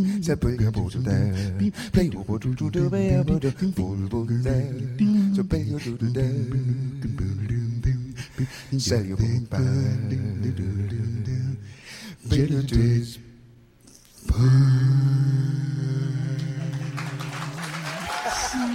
Ça peut y avoir tout there. Play over to the bear, but the full book there. So pay your to the sell your book back. Get it is.